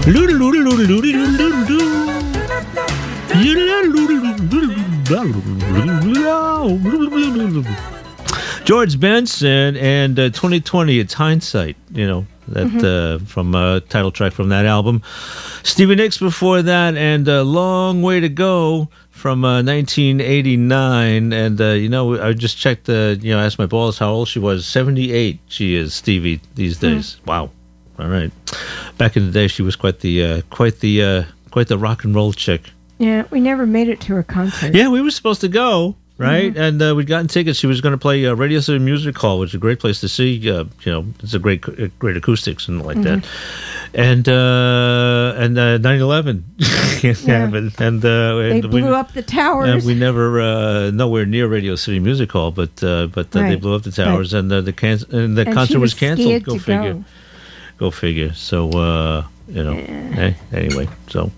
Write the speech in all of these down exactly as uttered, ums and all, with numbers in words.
George Benson and uh, twenty twenty, It's Hindsight, you know, that mm-hmm. uh, from a uh, title track from that album. Stevie Nicks before that, and A uh, Long Way to Go from uh, nineteen eighty-nine. And, uh, you know, I just checked, uh, you know, asked my boss how old she was. seventy-eight she is, Stevie, these days. Mm. Wow. All right. Back in the day, she was quite the, uh, quite the, uh, quite the rock and roll chick. Yeah, we never made it to her concert. Yeah, we were supposed to go. Right, mm-hmm. and uh, we'd gotten tickets. She was going to play uh, Radio City Music Hall, which is a great place to see. Uh, you know, it's a great, great acoustics and like mm-hmm. that. And uh, and uh, nine eleven can't yeah. happen. And uh, they and blew we, up the towers. And we never uh, nowhere near Radio City Music Hall, but uh, but uh, right. they blew up the towers, right. and uh, the can- and the and concert was, was canceled. Go figure. Go. go figure. So uh, you know, yeah. hey, anyway, so.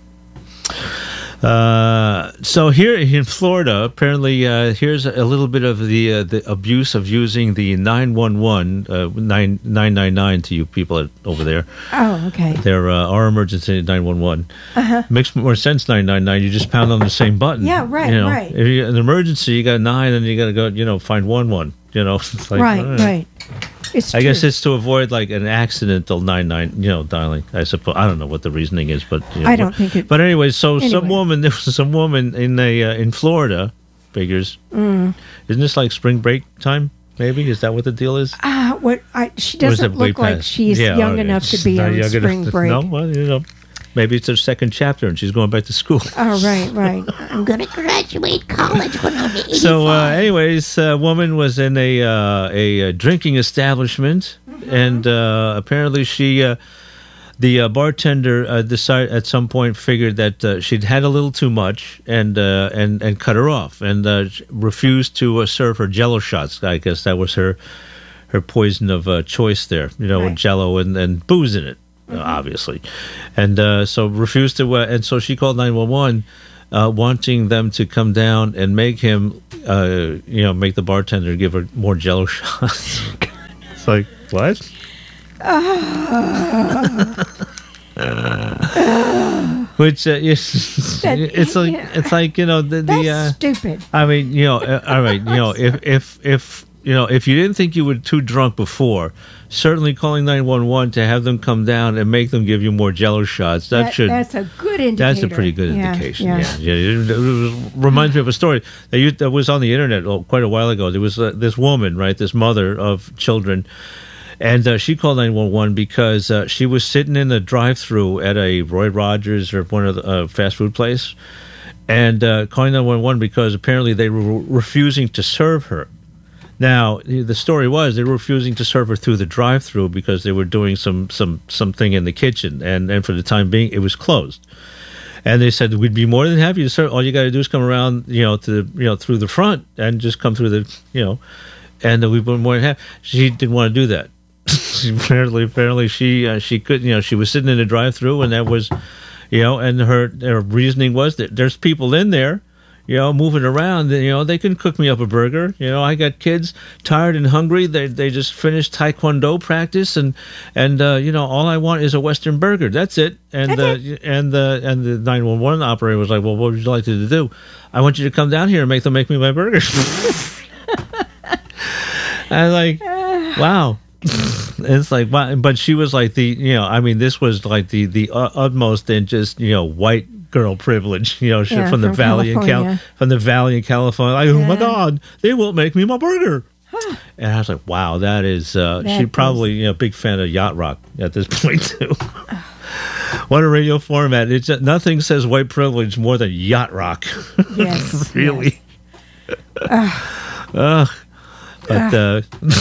Uh, so here in Florida, apparently, uh, here's a little bit of the uh, the abuse of using the nine one one, uh, nine nine nine to you people over there. Oh, okay. They're uh, our emergency nine one one. Uh-huh. Makes more sense, nine nine nine. You just pound on the same button. Yeah, right, you know, right. If you an emergency, you got nine, and you got to go, you know, find one one. You know, it's like, right, right. right. It's I true. guess it's to avoid like an accidental nine nine, you know, dialing. I suppose I don't know what the reasoning is, but you know, I don't think it. But anyway, so anyway. some woman, there was some woman in a uh, in Florida, figures. Mm. Isn't this like spring break time? Maybe is that what the deal is? Ah, uh, what? I, she Or is doesn't it way look like past? she's Yeah, young okay. enough to be Not on young spring enough to- break. No, well, you know, maybe it's her second chapter and she's going back to school. Oh, right, right. I'm going to graduate college when I'm eighty-five. So, uh, anyways, a woman was in a uh, a, a drinking establishment, mm-hmm. and uh, apparently she, uh, the uh, bartender, uh, decided at some point figured that uh, she'd had a little too much, and uh, and and cut her off, and uh, refused to uh, serve her Jello shots. I guess that was her her poison of uh, choice there, you know, right. with Jello and, and booze in it, mm-hmm. uh, obviously, and uh, so refused to, uh, and so she called nine one one. Uh, wanting them to come down and make him, uh, you know, make the bartender give her more Jello shots. It's like, what? Uh, uh, which uh, it's, that, it's like yeah. it's like you know the, the That's uh, stupid. I mean, you know, uh, all right, you know, if if if you know if you didn't think you were too drunk before, certainly calling nine one one to have them come down and make them give you more Jello shots. That, that should that's a good indicator. That's a pretty good yeah, indication. Yeah, yeah. yeah. It, it was, reminds me of a story that, you, that was on the internet oh, quite a while ago. There was uh, this woman, right, this mother of children, and uh, she called nine one one because uh, she was sitting in the drive-thru at a Roy Rogers or one of the uh, fast food place, and uh, calling nine one one because apparently they were refusing to serve her. Now, the story was they were refusing to serve her through the drive-thru because they were doing some, some something in the kitchen, and, and for the time being, it was closed. And they said, we'd be more than happy to serve. All you got to do is come around, you know, to the, you know, through the front and just come through the, you know, and uh, we'd be more than happy. She didn't want to do that. apparently, apparently she uh, she could, you know, she was sitting in the drive-thru, and that was, you know, and her, her reasoning was that there's people in there, you know, moving around, you know, they can cook me up a burger. You know, I got kids tired and hungry. They they just finished Taekwondo practice, and and uh, you know, all I want is a Western burger. That's it. And uh, and the and the nine one one operator was like, well, what would you like to do? I want you to come down here and make them make me my burger. I was like, wow. It's like, wow. But she was like the, you know, I mean, this was like the the utmost in just, you know, white girl privilege, you know, yeah, from the from valley in Cal- California. from the valley in California. Like, Yeah. oh my God, they won't make me my burger. And I was like, wow, that is. Uh, That she is- probably, you know, big fan of yacht rock at this point too. What a radio format! It's uh, nothing says white privilege more than yacht rock. Yes, really. Yes. Ugh. But uh,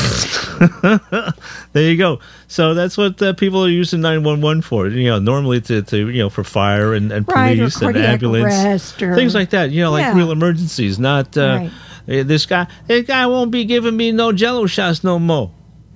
there you go. So that's what uh, people are using nine one one for. You know, normally to, to you know for fire and, and Right, or police and cardiac ambulance, arrest or- things like that. You know, like Yeah. real emergencies. Not uh, Right. this guy. This guy won't be giving me no Jello shots no more.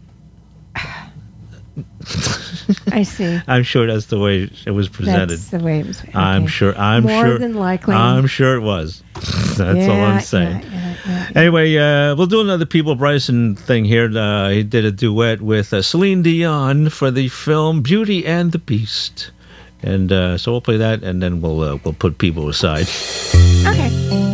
I see. I'm sure that's the way it was presented. That's the way it was. Okay. I'm sure. I'm More sure. than likely. I'm sure it was. That's yeah, all I'm saying. Yeah, yeah, yeah, yeah. Anyway, uh, we'll do another People Bryson thing here. Uh, he did a duet with uh, Celine Dion for the film Beauty and the Beast. And uh, so we'll play that, and then we'll uh, we'll put people aside. Okay.